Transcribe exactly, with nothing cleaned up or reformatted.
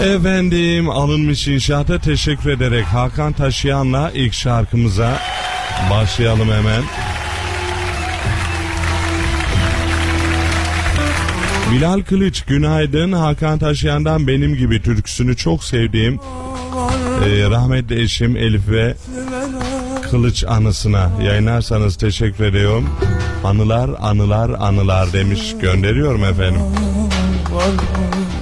Efendim, alınmış inşaata teşekkür ederek Hakan Taşıyan'la ilk şarkımıza başlayalım hemen. Bilal Kılıç, günaydın. Hakan Taşıyan'dan Benim Gibi türküsünü çok sevdiğim e, rahmetli eşim Elif ve Kılıç anısına yayınlarsanız teşekkür ediyorum. Anılar anılar anılar demiş, gönderiyorum efendim.